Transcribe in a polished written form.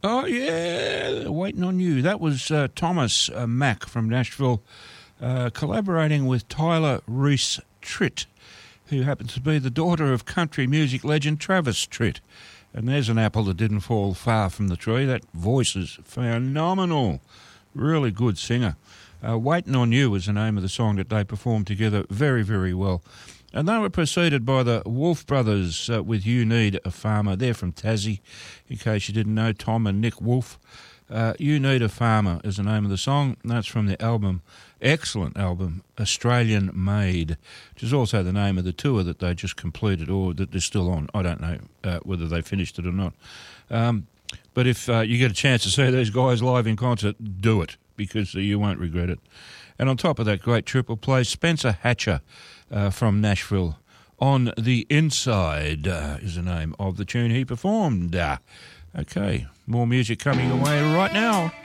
Oh, yeah, Waiting on You. That was Thomas Mack from Nashville collaborating with Tyler Reese Tritt, who happens to be the daughter of country music legend Travis Tritt. And there's an apple that didn't fall far from the tree. That voice is phenomenal. Really good singer. Waiting on You was the name of the song that they performed together very, very well. And they were preceded by the Wolf Brothers with You Need a Farmer. They're from Tassie, in case you didn't know, Tom and Nick Wolf. You Need a Farmer is the name of the song. And that's from the album, excellent album, Australian Made, which is also the name of the tour that they just completed or that they're still on. I don't know whether they finished it or not. But if you get a chance to see these guys live in concert, do it, because you won't regret it. And on top of that great triple play, Spencer Hatcher from Nashville, On the Inside is the name of the tune he performed. Okay, more music coming your way right now.